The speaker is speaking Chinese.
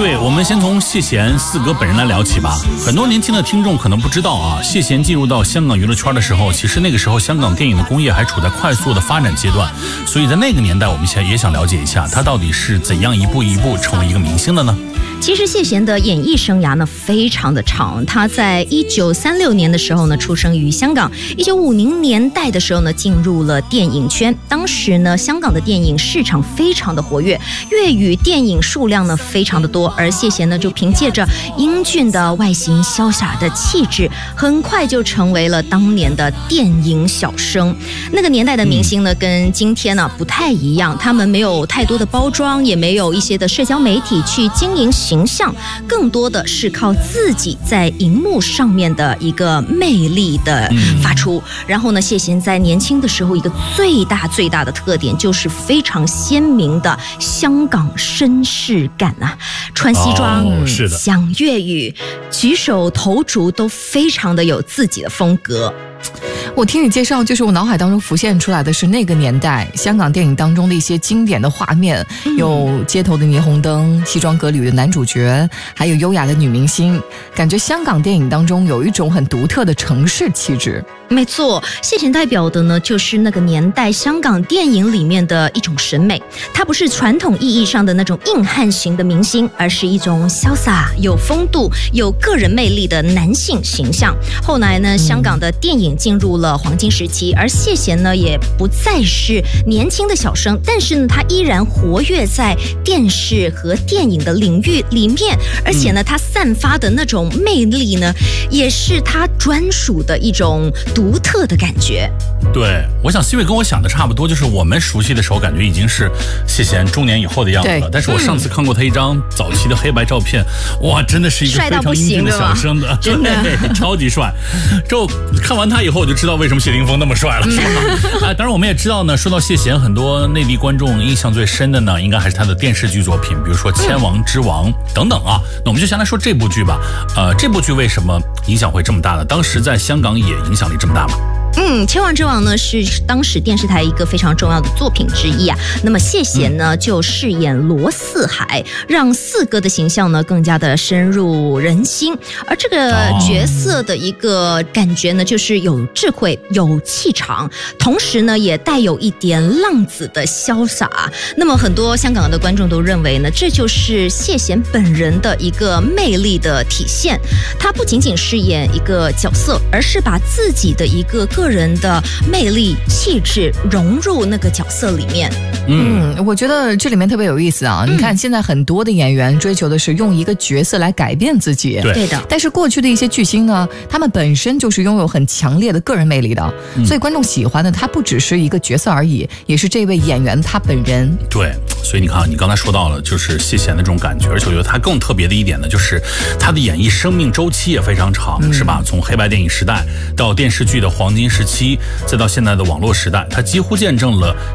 对，我们先从谢贤四哥本人来聊起吧。很多年轻的听众可能不知道啊，谢贤进入到香港娱乐圈的时候，其实那个时候香港电影的工业还处在快速的发展阶段，所以在那个年代，我们现在也想了解一下他到底是怎样一步一步成为一个明星的呢？ 其实谢贤的演艺生涯呢非常的长，他在1936年的时候呢出生于香港，1950年代的时候呢进入了电影圈。当时呢香港的电影市场非常的活跃，粤语电影数量呢非常的多，而谢贤呢就凭借着英俊的外形、潇洒的气质，很快就成为了当年的电影小生。那个年代的明星呢跟今天呢不太一样，他们没有太多的包装，也没有一些的社交媒体去经营形象，更多的是靠自己在荧幕上面的一个魅力的发出。然后呢，谢贤在年轻的时候一个最大的特点就是非常鲜明的香港绅士感啊，穿西装，讲粤语，举手投足都非常的有自己的风格。 我听你介绍，就是我脑海当中浮现出来的是那个年代香港电影当中的一些经典的画面，有街头的霓虹灯、西装革履的男主角，还有优雅的女明星，感觉香港电影当中有一种很独特的城市气质。 没错，谢贤代表的呢就是那个年代香港电影里面的一种审美，他不是传统意义上的那种硬汉型的明星，而是一种潇洒、有风度、有个人魅力的男性形象。后来呢，香港的电影进入了黄金时期，而谢贤呢也不再是年轻的小生，但是呢他依然活跃在电视和电影的领域里面，而且呢他散发的那种魅力呢也是他专属的一种独特的感觉。 对，我想 C 位跟我想的差不多，就是我们熟悉的时候感觉已经是谢贤中年以后的样子了，但是我上次看过他一张早期的黑白照片，哇，真的是一个非常英俊的小生的， 真的超级帅。就看完他以后我就知道为什么谢霆锋那么帅了，是吧？当然我们也知道呢，说到谢贤，很多内地观众印象最深的呢应该还是他的电视剧作品，比如说《千王之王》等等啊。那我们就先来说这部剧吧。这部剧为什么影响会这么大呢？当时在香港也影响力这么大吗？ 千王之王呢是当时电视台一个非常重要的作品之一啊。那么谢贤呢就饰演罗四海，让四哥的形象呢更加的深入人心。而这个角色的一个感觉呢，就是有智慧、有气场，同时呢也带有一点浪子的潇洒。那么很多香港的观众都认为呢，这就是谢贤本人的一个魅力的体现。他不仅仅饰演一个角色，而是把自己的一个个人的魅力气质融入那个角色里面。 我觉得这里面特别有意思啊。你看现在很多的演员追求的是用一个角色来改变自己， 对的。 但是过去的一些巨星呢，他们本身就是拥有很强烈的个人魅力的，所以观众喜欢的他不只是一个角色而已，也是这位演员他本人。 对，所以你看你刚才说到了就是谢贤的这种感觉，而且我觉得他更特别的一点呢，就是他的演艺生命周期也非常长，是吧？从黑白电影时代到电视剧的黄金时期，再到现在的网络时代，他几乎见证了